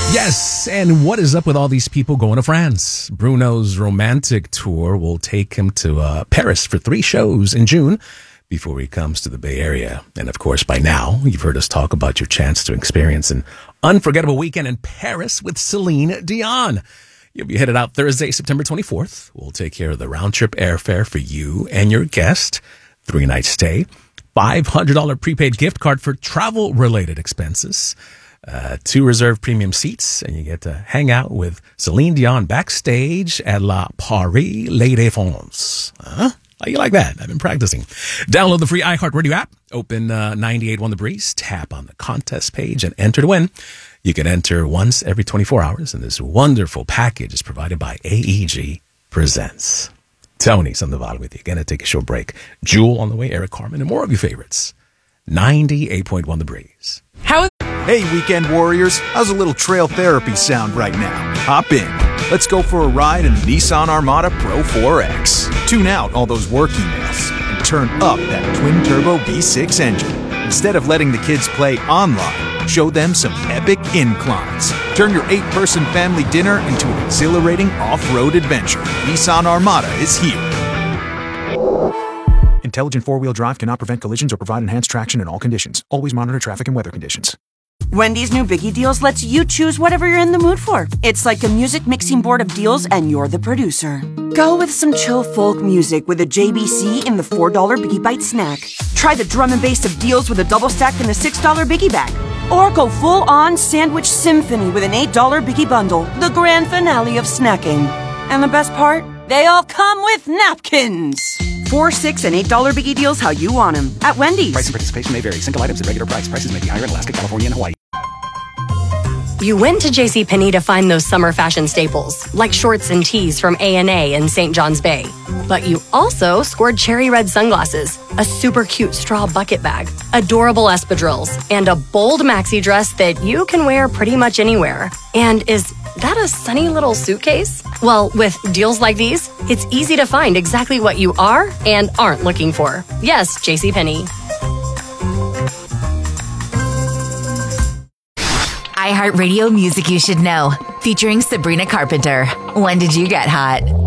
Yes, and what is up with all these people going to France? Bruno's romantic tour will take him to Paris for 3 shows in June before he comes to the Bay Area. And of course, by now, you've heard us talk about your chance to experience an unforgettable weekend in Paris with Celine Dion. You'll be headed out Thursday, September 24th. We'll take care of the round-trip airfare for you and your guest, 3-night stay, $500 prepaid gift card for travel-related expenses, 2 reserved premium seats, and you get to hang out with Celine Dion backstage at La Paris La Défense. How you like that? I've been practicing. Download the free iHeartRadio app. Open 98.1 The Breeze. Tap on the contest page and enter to win. You can enter once every 24 hours, and this wonderful package is provided by AEG Presents. Tony Sandoval with you. Gonna take a short break. Jewel on the way, Eric Carmen, and more of your favorites. 98.1 The Breeze. Hey, weekend warriors, how's a little trail therapy sound right now? Hop in. Let's go for a ride in the Nissan Armada Pro 4X. Tune out all those work emails and turn up that twin-turbo V6 engine. Instead of letting the kids play online, show them some epic inclines. Turn your 8-person family dinner into an exhilarating off-road adventure. Nissan Armada is here. Intelligent 4-wheel drive cannot prevent collisions or provide enhanced traction in all conditions. Always monitor traffic and weather conditions. Wendy's new Biggie Deals lets you choose whatever you're in the mood for. It's like a music mixing board of deals, and you're the producer. Go with some chill folk music with a JBC in the $4 Biggie Bite snack. Try the drum and bass of deals with a double stack in the $6 Biggie Bag. Or go full-on sandwich symphony with an $8 Biggie Bundle, the grand finale of snacking. And the best part? They all come with napkins. $4, $6, and $8 Biggie Deals how you want them at Wendy's. Price and participation may vary. Single items at regular price. Prices may be higher in Alaska, California, and Hawaii. You went to JCPenney to find those summer fashion staples, like shorts and tees from A&A in St. John's Bay. But you also scored cherry red sunglasses, a super cute straw bucket bag, adorable espadrilles, and a bold maxi dress that you can wear pretty much anywhere. And is that a sunny little suitcase? Well, with deals like these, it's easy to find exactly what you are and aren't looking for. Yes, JCPenney. iHeartRadio Music You Should Know, featuring Sabrina Carpenter. When did you get hot?